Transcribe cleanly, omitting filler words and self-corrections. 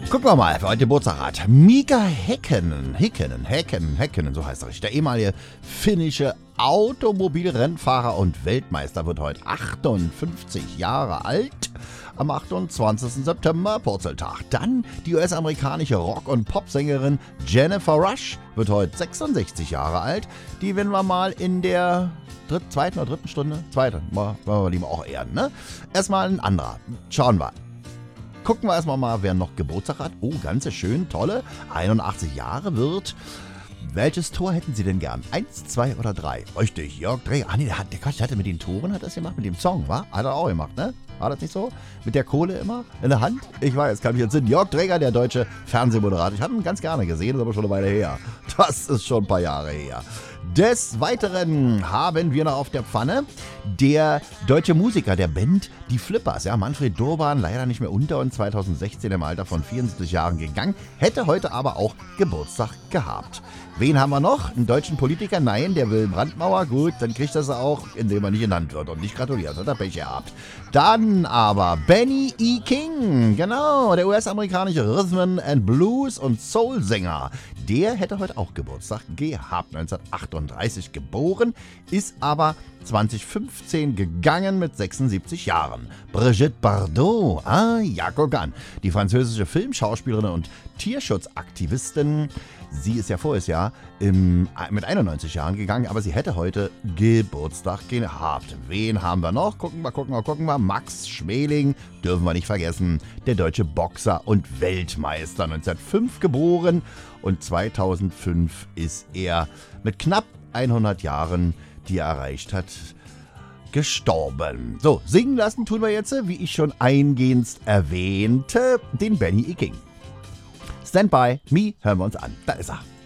Gucken wir mal, wer heute Geburtstag hat. Mika Häkkinen, so heißt er richtig. Der ehemalige finnische Automobilrennfahrer und Weltmeister wird heute 58 Jahre alt. Am 28. September, Purzeltag. Dann die US-amerikanische Rock- und Popsängerin Jennifer Rush wird heute 66 Jahre alt. Die werden wir mal in der zweiten oder dritten Stunde, wollen wir lieber auch ehren, ne? Erstmal ein anderer. Schauen wir. Gucken wir erstmal mal, wer noch Geburtstag hat. Oh, ganz schön, tolle. 81 Jahre wird. Welches Tor hätten Sie denn gern? 1, 2 oder 3? Richtig, Jörg Dräger. Der hatte mit den Toren, hat das gemacht, mit dem Song, wa? Hat er auch gemacht, ne? War das nicht so? Mit der Kohle immer in der Hand? Ich weiß, kann mich entsinnen. Jörg Dräger, der deutsche Fernsehmoderator. Ich habe ihn ganz gerne gesehen, ist aber schon eine Weile her. Das ist schon ein paar Jahre her. Des Weiteren haben wir noch auf der Pfanne der deutsche Musiker der Band Die Flippers. Ja, Manfred Durban, leider nicht mehr unter uns, 2016 im Alter von 74 Jahren gegangen, hätte heute aber auch Geburtstag gehabt. Wen haben wir noch? Einen deutschen Politiker? Nein, der Wilhelm Brandmauer. Gut, dann kriegt er es auch, indem er nicht genannt wird und nicht gratuliert. Hat er Pech gehabt. Dann aber Benny E. King. Genau, der US-amerikanische Rhythm and Blues und Soul-Sänger. Der hätte heute auch Geburtstag gehabt. 1938 geboren, ist aber 2015 gegangen mit 76 Jahren. Brigitte Bardot. Ja, guck an. Die französische Filmschauspielerin und Tierschutzaktivistin. Sie ist ja voriges Jahr mit 91 Jahren gegangen, aber sie hätte heute Geburtstag gehabt. Wen haben wir noch? Gucken wir. Max Schmeling, dürfen wir nicht vergessen. Der deutsche Boxer und Weltmeister, 1905 geboren und 2005 ist er mit knapp 100 Jahren, die er erreicht hat, gestorben. So, singen lassen tun wir jetzt, wie ich schon eingehend erwähnte, den Benny E. King. Stand by Me hören wir uns an. Da ist er.